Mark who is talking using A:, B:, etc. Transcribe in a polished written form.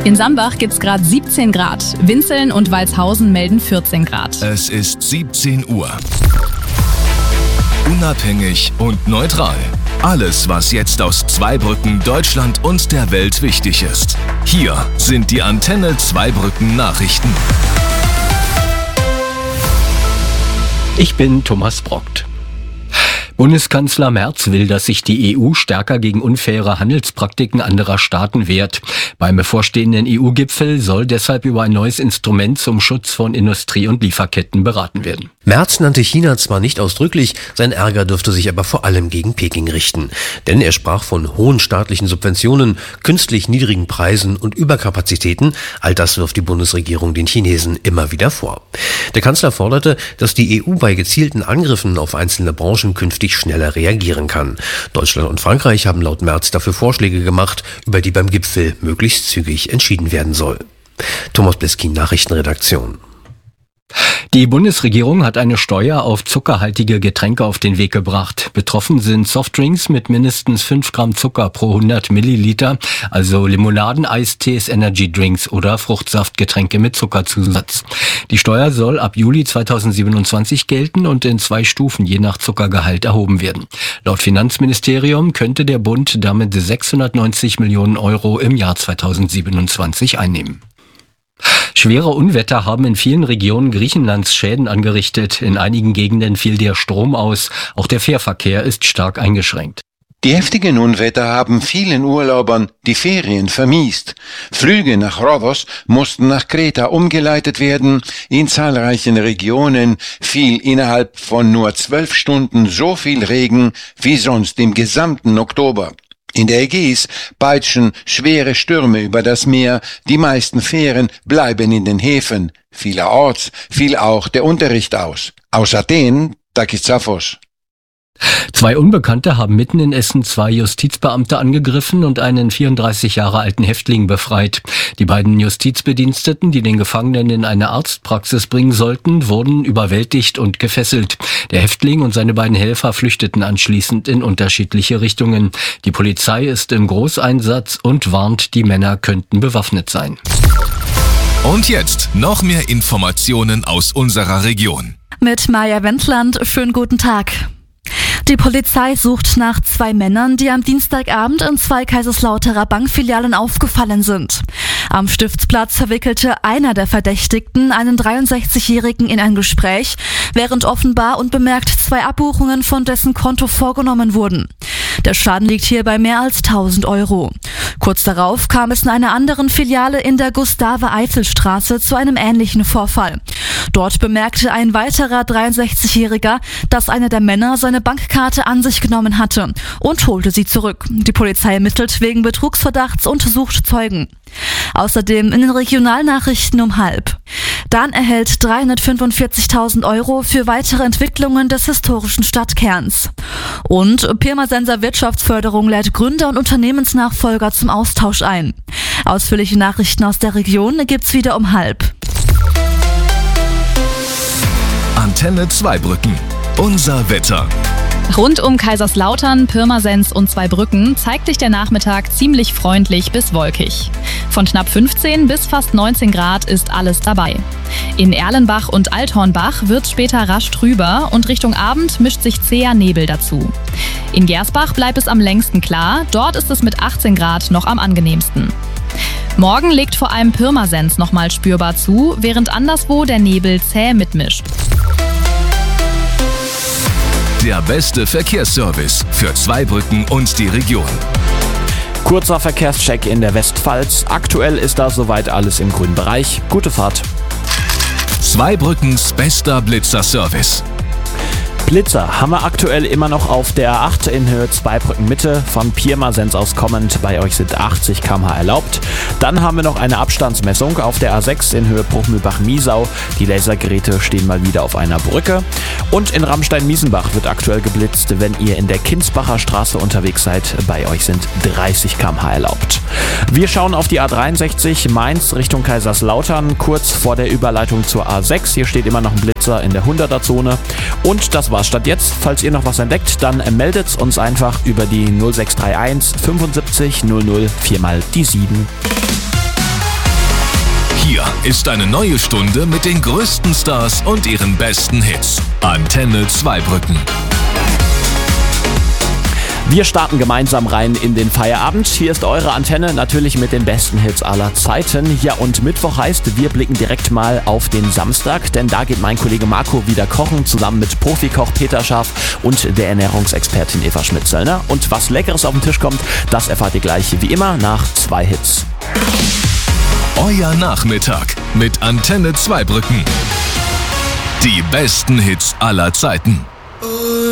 A: In Sambach gibt's gerade 17 Grad. Winzeln und Walshausen melden 14 Grad.
B: Es ist 17 Uhr. Unabhängig und neutral. Alles, was jetzt aus Zweibrücken, Deutschland und der Welt wichtig ist. Hier sind die Antenne Zweibrücken Nachrichten.
C: Ich bin Thomas Brockt. Bundeskanzler Merz will, dass sich die EU stärker gegen unfaire Handelspraktiken anderer Staaten wehrt. Beim bevorstehenden EU-Gipfel soll deshalb über ein neues Instrument zum Schutz von Industrie- und Lieferketten beraten werden.
D: Merz nannte China zwar nicht ausdrücklich, sein Ärger dürfte sich aber vor allem gegen Peking richten. Denn er sprach von hohen staatlichen Subventionen, künstlich niedrigen Preisen und Überkapazitäten. All das wirft die Bundesregierung den Chinesen immer wieder vor. Der Kanzler forderte, dass die EU bei gezielten Angriffen auf einzelne Branchen künftig schneller reagieren kann. Deutschland und Frankreich haben laut Merz dafür Vorschläge gemacht, über die beim Gipfel möglichst zügig entschieden werden soll. Thomas Bliskin, Nachrichtenredaktion.
C: Die Bundesregierung hat eine Steuer auf zuckerhaltige Getränke auf den Weg gebracht. Betroffen sind Softdrinks mit mindestens 5 Gramm Zucker pro 100 Milliliter, also Limonaden, Eistees, Energydrinks oder Fruchtsaftgetränke mit Zuckerzusatz. Die Steuer soll ab Juli 2027 gelten und in 2 Stufen je nach Zuckergehalt erhoben werden. Laut Finanzministerium könnte der Bund damit 690 Millionen Euro im Jahr 2027 einnehmen. Schwere Unwetter haben in vielen Regionen Griechenlands Schäden angerichtet. In einigen Gegenden fiel der Strom aus. Auch der Fährverkehr ist stark eingeschränkt.
E: Die heftigen Unwetter haben vielen Urlaubern die Ferien vermiest. Flüge nach Rhodos mussten nach Kreta umgeleitet werden. In zahlreichen Regionen fiel innerhalb von nur 12 Stunden so viel Regen wie sonst im gesamten Oktober. In der Ägäis peitschen schwere Stürme über das Meer, die meisten Fähren bleiben in den Häfen. Vielerorts fiel auch der Unterricht aus. Aus Athen, Takis Zaphos.
C: 2 Unbekannte haben mitten in Essen 2 Justizbeamte angegriffen und einen 34 Jahre alten Häftling befreit. Die beiden Justizbediensteten, die den Gefangenen in eine Arztpraxis bringen sollten, wurden überwältigt und gefesselt. Der Häftling und seine beiden Helfer flüchteten anschließend in unterschiedliche Richtungen. Die Polizei ist im Großeinsatz und warnt, die Männer könnten bewaffnet sein.
B: Und jetzt noch mehr Informationen aus unserer Region.
F: Mit Maja Wendland, schönen guten Tag. Die Polizei sucht nach 2 Männern, die am Dienstagabend in 2 Kaiserslauterer Bankfilialen aufgefallen sind. Am Stiftsplatz verwickelte einer der Verdächtigten einen 63-Jährigen in ein Gespräch, während offenbar unbemerkt 2 Abbuchungen von dessen Konto vorgenommen wurden. Der Schaden liegt hier bei mehr als 1.000 Euro. Kurz darauf kam es in einer anderen Filiale in der Gustave-Eitel-Straße zu einem ähnlichen Vorfall. Dort bemerkte ein weiterer 63-Jähriger, dass einer der Männer seine Bankkarte an sich genommen hatte und holte sie zurück. Die Polizei ermittelt wegen Betrugsverdachts und sucht Zeugen. Außerdem in den Regionalnachrichten um 12:30. Dan erhält 345.000 Euro für weitere Entwicklungen des historischen Stadtkerns. Und Pirmasens Wirtschaftsförderung lädt Gründer und Unternehmensnachfolger zum Austausch ein. Ausführliche Nachrichten aus der Region gibt's wieder um 12:30.
B: Antenne Zweibrücken. Unser Wetter.
A: Rund um Kaiserslautern, Pirmasens und Zweibrücken zeigt sich der Nachmittag ziemlich freundlich bis wolkig. Von knapp 15 bis fast 19 Grad ist alles dabei. In Erlenbach und Althornbach wird später rasch trüber und Richtung Abend mischt sich zäher Nebel dazu. In Gersbach bleibt es am längsten klar, dort ist es mit 18 Grad noch am angenehmsten. Morgen legt vor allem Pirmasens nochmal spürbar zu, während anderswo der Nebel zäh mitmischt.
B: Der beste Verkehrsservice für Zweibrücken und die Region.
G: Kurzer Verkehrscheck in der Westpfalz. Aktuell ist da soweit alles im grünen Bereich. Gute Fahrt.
B: Zweibrückens bester Blitzer-Service.
G: Blitzer haben wir aktuell immer noch auf der A8 in Höhe Zweibrücken Mitte. Von Pirmasens aus kommend, bei euch sind 80 km/h erlaubt. Dann haben wir noch eine Abstandsmessung auf der A6 in Höhe Bruchmühlbach-Miesau. Die Lasergeräte stehen mal wieder auf einer Brücke. Und in Ramstein-Miesenbach wird aktuell geblitzt, wenn ihr in der Kinsbacher Straße unterwegs seid. Bei euch sind 30 km/h erlaubt. Wir schauen auf die A63 Mainz Richtung Kaiserslautern, kurz vor der Überleitung zur A6. Hier steht immer noch ein Blitzer in der 100er-Zone. Und das war's statt jetzt. Falls ihr noch was entdeckt, dann meldet's uns einfach über die 0631 75 00 4 mal die 7.
B: Hier ist eine neue Stunde mit den größten Stars und ihren besten Hits. Antenne Zweibrücken.
G: Wir starten gemeinsam rein in den Feierabend. Hier ist eure Antenne, natürlich mit den besten Hits aller Zeiten. Ja, und Mittwoch heißt, wir blicken direkt mal auf den Samstag, denn da geht mein Kollege Marco wieder kochen, zusammen mit Profikoch Peter Scharf und der Ernährungsexpertin Eva Schmidt-Zöllner. Und was Leckeres auf den Tisch kommt, das erfahrt ihr gleich wie immer nach 2 Hits.
B: Euer Nachmittag mit Antenne Zweibrücken. Die besten Hits aller Zeiten.